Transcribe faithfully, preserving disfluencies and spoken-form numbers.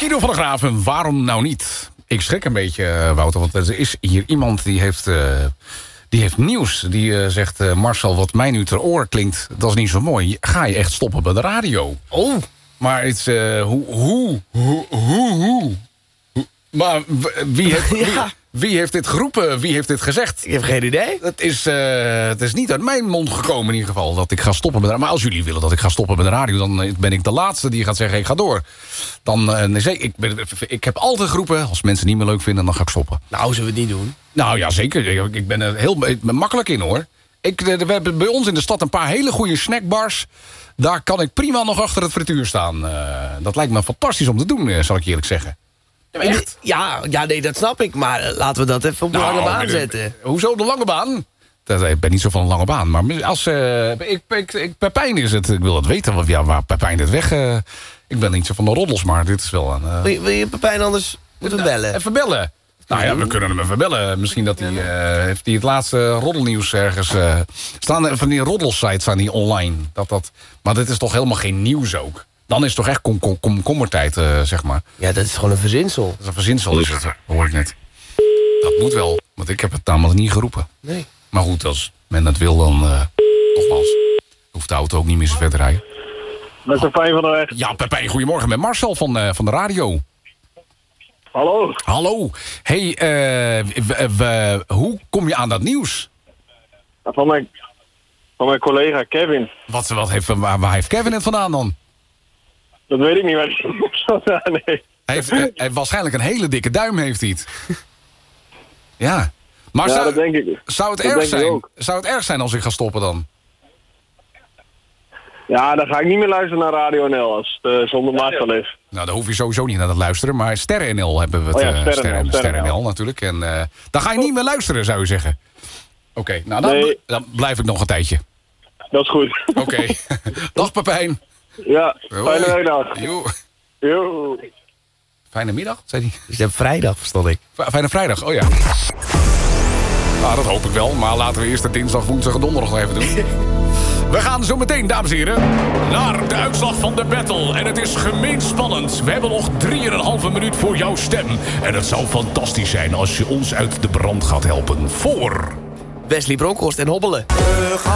Guido van der Graven, waarom nou niet? Ik schrik een beetje, Wouter, want er is hier iemand die heeft, uh, die heeft nieuws. Die uh, zegt, uh, Marcel, wat mij nu ter oor klinkt, dat is niet zo mooi. Ga je echt stoppen bij de radio? Oh. Maar het is, uh, hoe, hoe, hoe, hoe, hoe? Maar wie heeft, wie, ja. wie heeft dit geroepen? Wie heeft dit gezegd? Ik heb geen idee. Het is, uh, het is niet uit mijn mond gekomen in ieder geval dat ik ga stoppen met de radio. Maar als jullie willen dat ik ga stoppen met de radio, dan ben ik de laatste die gaat zeggen ik ga door. Dan, uh, nee, ik, ben, ik heb altijd geroepen, als mensen het niet meer leuk vinden, dan ga ik stoppen. Nou, zullen we het niet doen? Nou ja, zeker. Ik ben er heel ik ben makkelijk in hoor. Ik, we hebben bij ons in de stad een paar hele goede snackbars. Daar kan ik prima nog achter het frituur staan. Uh, dat lijkt me fantastisch om te doen, uh, zal ik je eerlijk zeggen. Ja, echt? Ja, ja, nee, dat snap ik. Maar uh, laten we dat even op de nou, lange baan de, zetten. Hoezo de lange baan? Dat, ik ben niet zo van een lange baan. Maar als uh, ik, ik, ik, Pepijn is het. Ik wil het weten. Ja, waar Pepijn dit weg... Uh, ik ben niet zo van de roddels, maar dit is wel een... Uh, wil, je, wil je Pepijn anders even bellen? Even bellen. Nou ja, we kunnen hem even bellen. Misschien dat hij, uh, heeft hij het laatste roddelnieuws ergens... Uh, staan er van die roddelsites staan die online. Dat, dat, maar dit is toch helemaal geen nieuws ook? Dan is het toch echt kom, kom, komkommertijd, uh, zeg maar. Ja, dat is gewoon een verzinsel. Dat is een verzinsel, is het, hoor ik net. Dat moet wel, want ik heb het namelijk niet geroepen. Nee. Maar goed, als men het wil, dan... Uh, nogmaals, hoeft de auto ook niet meer zo ver te rijden. Met Pepijn van de weg. Ja, Pepijn, goedemorgen. Met Marcel van, uh, van de radio. Hallo. Hallo. Hey, uh, w, w, hoe kom je aan dat nieuws? Van mijn, van mijn collega Kevin. Wat, wat heeft, waar, waar heeft Kevin het vandaan dan? Dat weet ik niet, maar nee. Hij heeft, hij heeft waarschijnlijk een hele dikke duim, heeft hij het. Ja. Maar ja, zou, dat denk ik. Zou het, dat erg denk zijn, ik ook. zou het erg zijn als ik ga stoppen dan? Ja, dan ga ik niet meer luisteren naar Radio N L als het uh, zonder Marcel is. Nou, daar hoef je sowieso niet naar te luisteren. Maar Sterren N L hebben we het. Oh ja, uh, Sterren Sterren, N L, Sterren Sterren N L natuurlijk. En uh, dan ga je niet meer luisteren, zou je zeggen. Oké, okay, nou dan, nee. dan blijf ik nog een tijdje. Dat is goed. Oké. Okay. Dag Pepijn. Ja, fijne middag. Jo. Jo. Fijne middag, zei hij. Dus je hebt vrijdag, verstond ik. Fijne vrijdag, oh ja. Nou, dat hoop ik wel. Maar laten we eerst de dinsdag, woensdag en donderdag nog even doen. We gaan zo meteen, dames en heren, naar de uitslag van de battle. En het is gemeen spannend. We hebben nog drieënhalve minuut voor jouw stem. En het zou fantastisch zijn als je ons uit de brand gaat helpen. Voor... Wesley Bronkhorst en Hobbelen.